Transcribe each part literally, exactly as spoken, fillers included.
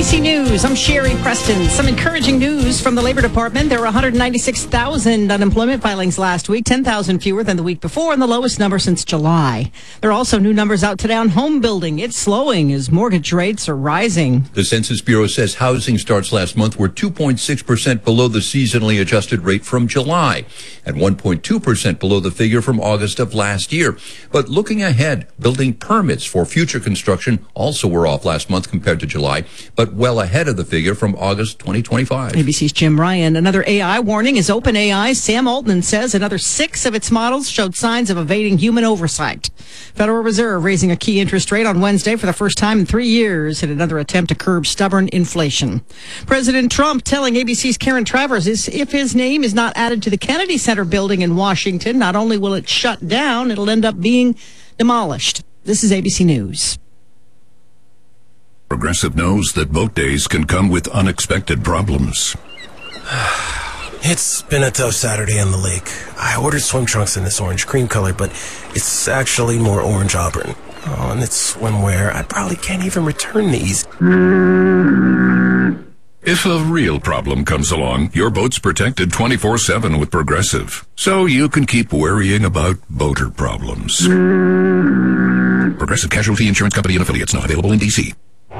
B C News, I'm Sherry Preston. Some encouraging news from the Labor Department. There were one hundred ninety-six thousand unemployment filings last week, ten thousand fewer than the week before, and the lowest number since July. There are also new numbers out today on home building. It's slowing as mortgage rates are rising. The Census Bureau says housing starts last month were two point six percent below the seasonally adjusted rate from July and one point two percent below the figure from August of last year. But looking ahead, building permits for future construction also were off last month compared to July, but well ahead of the figure from August twenty twenty-five. A B C's Jim Ryan. Another A I warning is OpenAI. Sam Altman says another six of its models showed signs of evading human oversight. Federal Reserve raising a key interest rate on Wednesday for the first time in three years in another attempt to curb stubborn inflation. President Trump telling A B C's Karen Travers is if his name is not added to the Kennedy Center building in Washington, not only will it shut down, it'll end up being demolished. This is A B C News. Progressive knows that boat days can come with unexpected problems. It's been a tough Saturday on the lake. I ordered swim trunks in this orange cream color, but it's actually more orange auburn. Oh, and it's swimwear. I probably can't even return these. If a real problem comes along, your boat's protected twenty-four seven with Progressive, so you can keep worrying about boater problems. Progressive Casualty Insurance Company and Affiliates, not available in D C.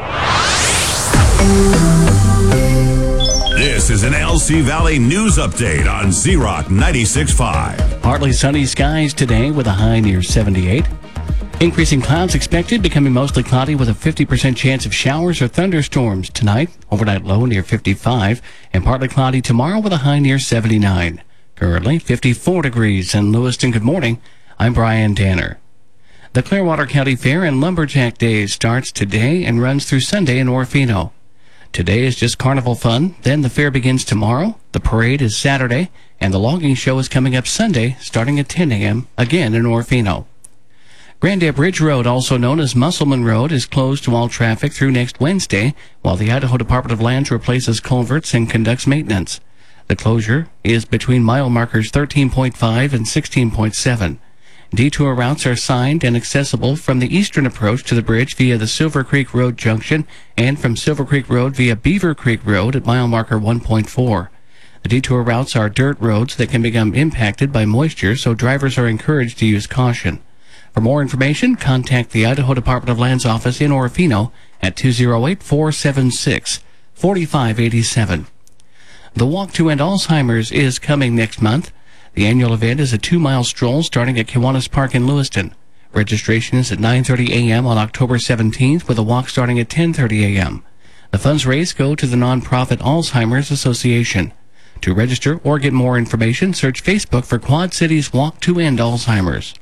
This is an L C Valley News Update on Z-Rock ninety-six point five. Partly sunny skies today with a high near seventy-eight. Increasing clouds expected, becoming mostly cloudy with a fifty percent chance of showers or thunderstorms tonight. Overnight low near fifty-five, and partly cloudy tomorrow with a high near seventy-nine. Currently fifty-four degrees in Lewiston. Good morning. I'm Brian Danner. The Clearwater County Fair and Lumberjack Days starts today and runs through Sunday in Orofino. Today is just carnival fun, then the fair begins tomorrow, the parade is Saturday, and the logging show is coming up Sunday starting at ten a.m. again in Orofino. Grandad Ridge Road, also known as Musselman Road, is closed to all traffic through next Wednesday while the Idaho Department of Lands replaces culverts and conducts maintenance. The closure is between mile markers thirteen point five and sixteen point seven. Detour routes are signed and accessible from the eastern approach to the bridge via the Silver Creek Road junction and from Silver Creek Road via Beaver Creek Road at mile marker one point four. The detour routes are dirt roads that can become impacted by moisture, so drivers are encouraged to use caution. For more information, contact the Idaho Department of Lands office in Orofino at two oh eight, four seven six, four five eight seven. The Walk to End Alzheimer's is coming next month. The annual event is a two-mile stroll starting at Kiwanis Park in Lewiston. Registration is at nine thirty a.m. on October seventeenth, with a walk starting at ten thirty a.m. The funds raised go to the nonprofit Alzheimer's Association. To register or get more information, search Facebook for Quad Cities Walk to End Alzheimer's.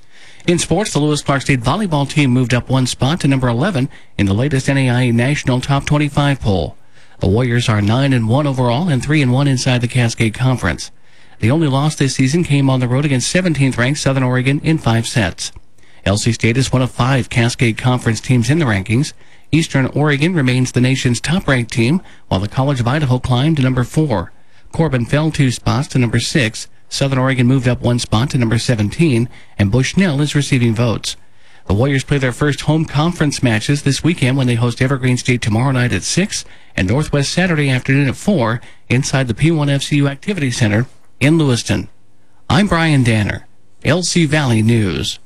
In sports, the Lewis Clark State volleyball team moved up one spot to number eleven in the latest N A I A National Top twenty-five poll. The Warriors are nine and one overall and three and one inside the Cascade Conference. The only loss this season came on the road against seventeenth-ranked Southern Oregon in five sets. L C State is one of five Cascade Conference teams in the rankings. Eastern Oregon remains the nation's top-ranked team, while the College of Idaho climbed to number four. Corbin fell two spots to number six. Southern Oregon moved up one spot to number seventeen, and Bushnell is receiving votes. The Warriors play their first home conference matches this weekend when they host Evergreen State tomorrow night at six and Northwest Saturday afternoon at four inside the P one F C U Activity Center in Lewiston. I'm Brian Danner, L C Valley News.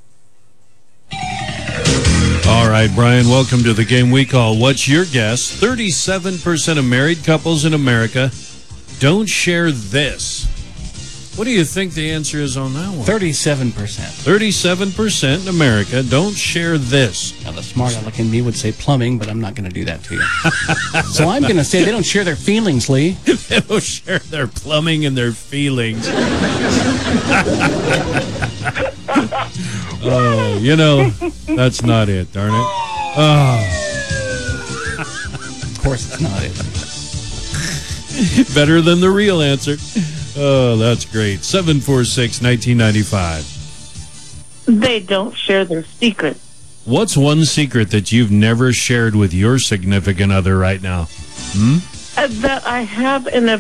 All right, Brian, welcome to the game we call What's Your Guess? thirty-seven percent of married couples in America don't share this. What do you think the answer is on that one? thirty-seven percent. thirty-seven percent in America don't share this. Now, the smart aleck in me would say plumbing, but I'm not going to do that to you. So I'm going to say they don't share their feelings, Lee. They don't share their plumbing and their feelings. Oh, you know, that's not it, darn it. Oh. Of course it's not it. Better than the real answer. Oh, that's great. seven four six, nineteen ninety-five. They don't share their secrets. What's one secret that you've never shared with your significant other right now? Hmm? Uh, that I have in a